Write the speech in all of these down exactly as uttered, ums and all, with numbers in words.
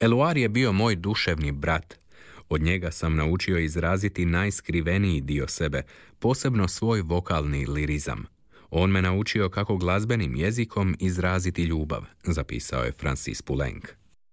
Eluard je bio moj duševni brat. Od njega sam naučio izraziti najskriveniji dio sebe, posebno svoj vokalni lirizam. On me naučio kako glazbenim jezikom izraziti ljubav, zapisao je Francis Poulenc.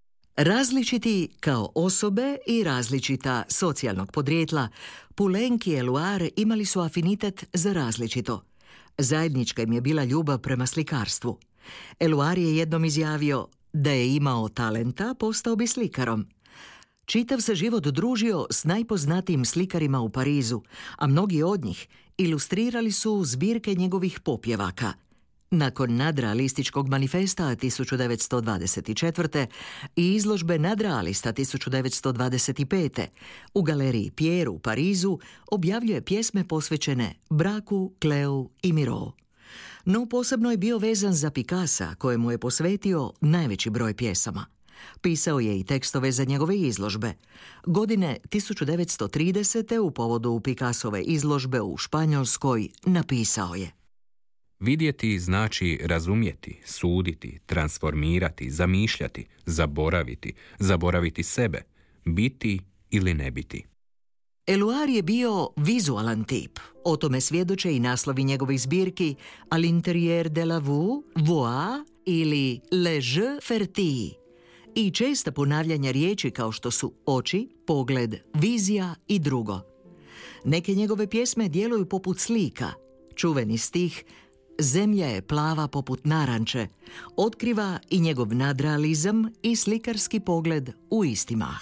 Različiti kao osobe i različita socijalnog podrijetla, Poulenc i Eluard imali su afinitet za različito. Zajednička im je bila ljubav prema slikarstvu. Eluard je jednom izjavio: da je imao talenta, postao bi slikarom. Čitav se život družio s najpoznatijim slikarima u Parizu, a mnogi od njih ilustrirali su zbirke njegovih popjevaka. Nakon nadrealističkog manifesta tisuću devetsto dvadeset četvrte. i izložbe nadrealista tisuću devetsto dvadeset pete. u galeriji Pierre u Parizu objavljuje pjesme posvećene braku, Cleu i Miro. No posebno je bio vezan za Picassa, kojemu je posvetio najveći broj pjesama. Pisao je i tekstove za njegove izložbe. Godine tisuću devetsto tridesete. u povodu Picassove izložbe u Španjolskoj napisao je: vidjeti znači razumjeti, suditi, transformirati, zamišljati, zaboraviti, zaboraviti sebe, biti ili ne biti. Eluard je bio vizualan tip. O tome svjedoče i naslovi njegovih zbirki A l'intérieur de la vue, Voix ili Le jeu fertile i česta ponavljanja riječi kao što su oči, pogled, vizija i drugo. Neke njegove pjesme djeluju poput slika. Čuveni stih Zemlja je plava poput naranče otkriva i njegov nadrealizam i slikarski pogled u isti mah.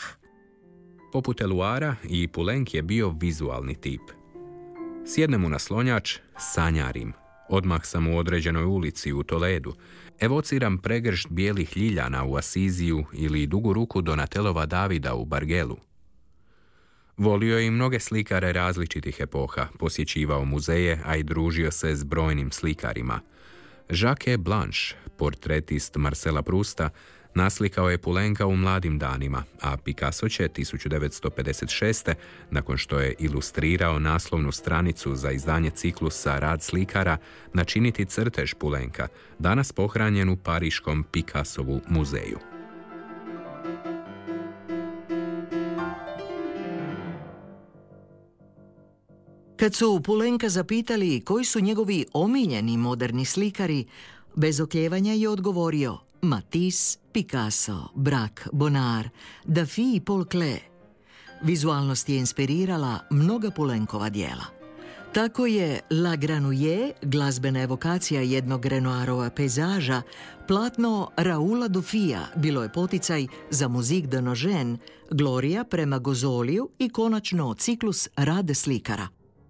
Poput Eluara, i Poulenc je bio vizualni tip. Sjednem u naslonjač, sanjarim. Odmah sam u određenoj ulici u Toledu. Evociram pregršt bijelih ljiljana u Asiziju ili dugu ruku Donatelova Davida u Bargelu. Volio je i mnoge slikare različitih epoha, posjećivao muzeje, a i družio se s brojnim slikarima. Jacques Blanche, portretist Marcela Prousta, naslikao je Poulenca u mladim danima, a Picasso će tisuću devetsto pedeset šeste. nakon što je ilustrirao naslovnu stranicu za izdanje ciklusa Rad slikara, načiniti crtež Poulenca, danas pohranjen u Pariškom Picassovu muzeju. Kad su Poulenca zapitali koji su njegovi omiljeni moderni slikari, bez okljevanja je odgovorio Matisse, Picasso, Braque, Bonnard, Dafy i Paul Klee. Vizualnost je inspirirala mnoga Poulencova djela. Tako je La Grenouille, glazbena evokacija jednog Renoirova pejzaža, platno Raoula Dufija bilo je poticaj za Musique de nos jeunes, Gloria prema Gozoliju i konačno ciklus Rad slikara.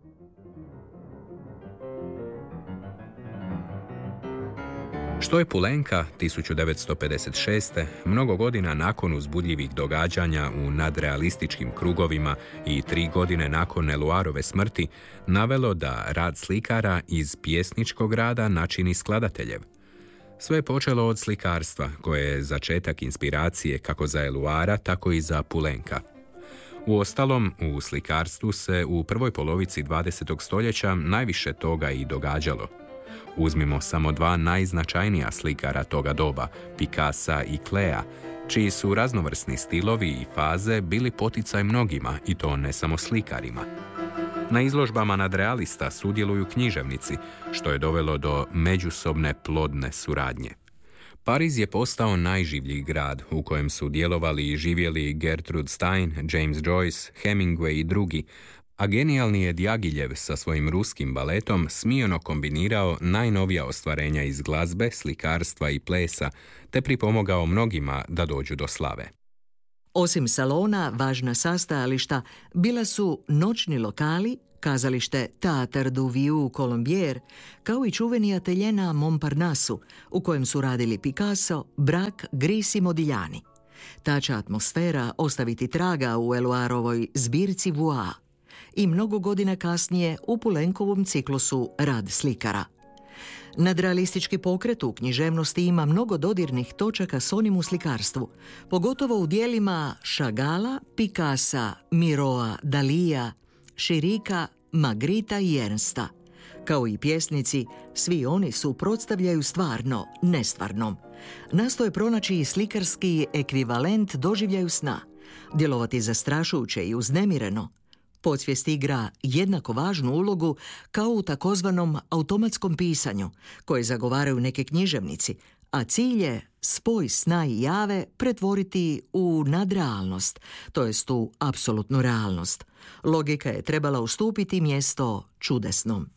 Što je Poulenca tisuću devetsto pedeset šeste. mnogo godina nakon uzbudljivih događanja u nadrealističkim krugovima i tri godine nakon Eluardove smrti, navelo da rad slikara iz pjesničkog rada načini skladateljev. Sve je počelo od slikarstva, koje je začetak inspiracije kako za Eluarda, tako i za Poulenca. Uostalom, u slikarstvu se u prvoj polovici dvadesetog stoljeća najviše toga i događalo. Uzmimo samo dva najznačajnija slikara toga doba, Picassa i Klea, čiji su raznovrsni stilovi i faze bili poticaj mnogima, i to ne samo slikarima. Na izložbama nadrealista sudjeluju književnici, što je dovelo do međusobne plodne suradnje. Pariz je postao najživljiji grad u kojem su djelovali i živjeli Gertrude Stein, James Joyce, Hemingway i drugi, a genijalni je Djagiljev sa svojim ruskim baletom smijeno kombinirao najnovija ostvarenja iz glazbe, slikarstva i plesa, te pripomogao mnogima da dođu do slave. Osim salona, važna sastajališta bila su noćni lokali, kazalište Théâtre du Vieux Colombier, kao i čuveni atelje na Montparnassu, u kojem su radili Picasso, Braque, Gris i Modigliani. Ta će atmosfera ostaviti traga u Eluardovoj zbirci Voix i mnogo godina kasnije u Poulencovom ciklusu Rad slikara. Nadrealistički pokret u književnosti ima mnogo dodirnih točaka s onim u slikarstvu, pogotovo u dijelima Chagalla, Picassa, Miroa, Dalija, Chirica, Magritta i Ernsta. Kao i pjesnici, svi oni suprotstavljaju stvarno nestvarnom. Nastoje pronaći slikarski ekvivalent doživljaju sna, djelovati zastrašujuće i uznemireno. Podsvijest igra jednako važnu ulogu kao u takozvanom automatskom pisanju, koje zagovaraju neke književnici, a cilj je spoj sna i jave pretvoriti u nadrealnost, to jest u apsolutnu realnost. Logika je trebala ustupiti mjesto čudesnom.